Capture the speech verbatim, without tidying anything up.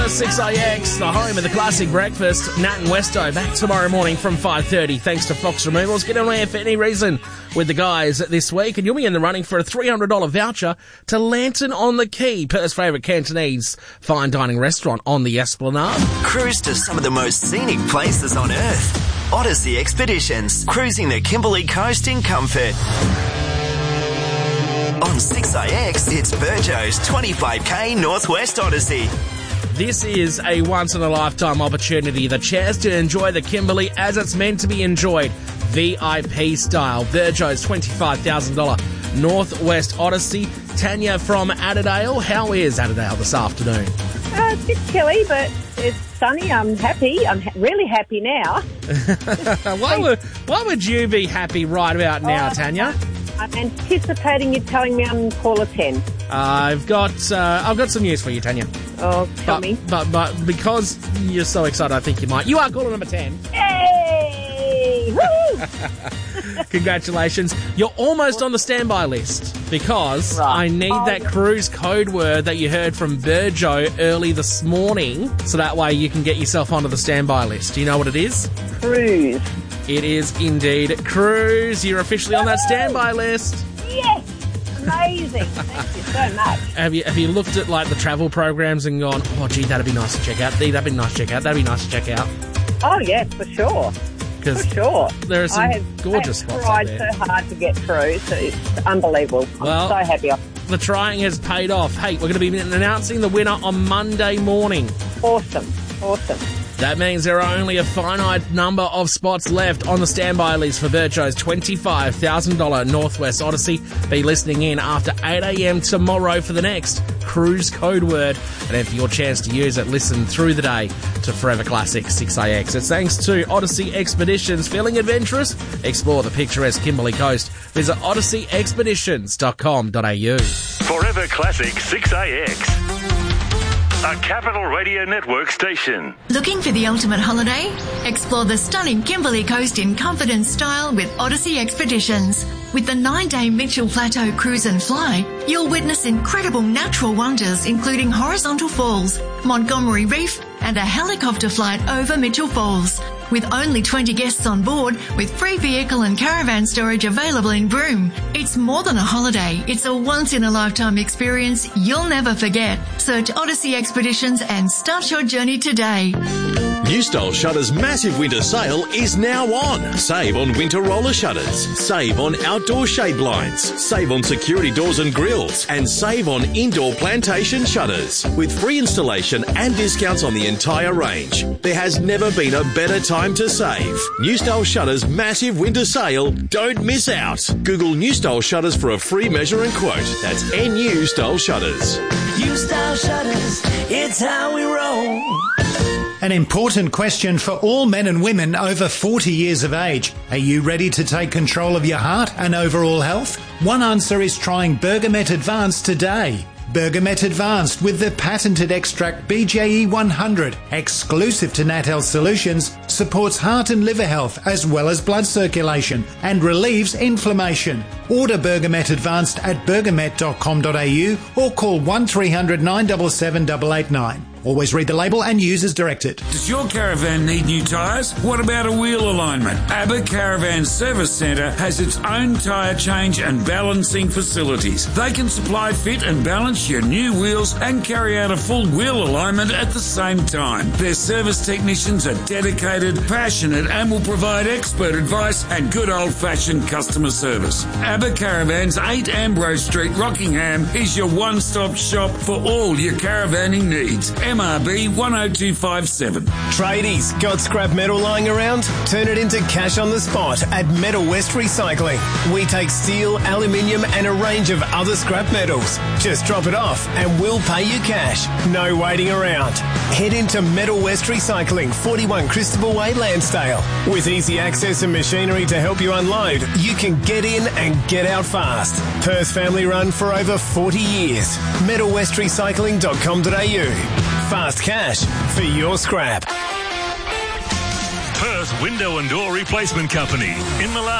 six A X, the home of the classic breakfast. Nat and Westo back tomorrow morning from five thirty. Thanks to Fox Removals. Get on air for any reason with the guys this week, and you'll be in the running for a three hundred dollars voucher to Lantern on the Quay, Perth's favourite Cantonese fine dining restaurant on the Esplanade. Cruise to some of the most scenic places on Earth. Odyssey Expeditions, cruising the Kimberley Coast in comfort. On six A X, it's Burjo's twenty-five K Northwest Odyssey. This is a once-in-a-lifetime opportunity, the chance to enjoy the Kimberley as it's meant to be enjoyed, V I P style. Burjo's twenty-five thousand dollars Northwest Odyssey. Tanya from Adderdale. How is Adderdale this afternoon? Uh, it's a bit chilly, but it's sunny. I'm happy. I'm ha- really happy now. why, would, why would you be happy right about now, oh, Tanya? I'm anticipating you telling me I'm caller ten. Uh, I've got uh, I've got some news for you, Tanya. Oh, tell but, me. But but because you're so excited, I think you might. You are caller number ten. Hey! Woo! Congratulations. You're almost on the standby list because right. I need oh, that yeah. cruise code word that you heard from Burjo early this morning, so that way you can get yourself onto the standby list. Do you know what it is? Cruise. It is indeed cruise. You're officially on that standby list. Yes! Amazing. Thank you so much. Have you have you looked at like the travel programs and gone, oh gee, that'd be nice to check out. That'd be nice to check out. That'd be nice to check out. Oh yes, for sure. For sure. There are some I have, gorgeous I have spots out there. tried so hard to get through, so it's unbelievable. Well, I'm so happy. The trying has paid off. Hey, we're going to be announcing the winner on Monday morning. Awesome. Awesome. That means there are only a finite number of spots left on the standby list for Burjo's twenty-five thousand dollars Northwest Odyssey. Be listening in after eight a.m. tomorrow for the next cruise code word. And then for your chance to use it, listen through the day to Forever Classic six A X. It's thanks to Odyssey Expeditions. Feeling adventurous? Explore the picturesque Kimberley Coast. Visit odyssey expeditions dot com dot a u. Forever Classic six A X. A Capital Radio Network station. Looking for the ultimate holiday? Explore the stunning Kimberley Coast in comfort and style with Odyssey Expeditions. With the nine-day Mitchell Plateau Cruise and Fly, you'll witness incredible natural wonders including horizontal falls, Montgomery Reef, and a helicopter flight over Mitchell Falls. With only twenty guests on board, with free vehicle and caravan storage available in Broome. It's more than a holiday. It's a once-in-a-lifetime experience you'll never forget. Search Odyssey Expeditions and start your journey today. New Style Shutters' massive winter sale is now on. Save on winter roller shutters. Save on outdoor shade blinds. Save on security doors and grills. And save on indoor plantation shutters. With free installation and discounts on the entire range. There has never been a better time to save. New Style Shutters' massive winter sale. Don't miss out. Google New Style Shutters for a free measure and quote. That's N U Style Shutters. New Style Shutters, it's how we roll. An important question for all men and women over forty years of age. Are you ready to take control of your heart and overall health? One answer is trying Bergamet Advanced today. Bergamet Advanced with the patented extract B J E one hundred, exclusive to Nat Health Solutions, supports heart and liver health as well as blood circulation and relieves inflammation. Order Bergamet Advanced at bergamet dot com dot a u or call one three hundred nine seven seven eight eight nine. Always read the label and use as directed. Does your caravan need new tyres? What about a wheel alignment? ABBA Caravan Service Centre has its own tyre change and balancing facilities. They can supply, fit and balance your new wheels and carry out a full wheel alignment at the same time. Their service technicians are dedicated, passionate and will provide expert advice and good old-fashioned customer service. ABBA Caravans, eight Ambrose Street, Rockingham is your one-stop shop for all your caravanning needs. M R B one oh two five seven. Tradies, got scrap metal lying around? Turn it into cash on the spot at Metal West Recycling. We take steel, aluminium and a range of other scrap metals. Just drop it off and we'll pay you cash. No waiting around. Head into Metal West Recycling, forty-one Christopher Way, Lansdale. With easy access and machinery to help you unload, you can get in and get out fast. Perth family run for over forty years. metal west recycling dot com dot a u. Fast cash for your scrap. Perth Window and Door Replacement Company. In the last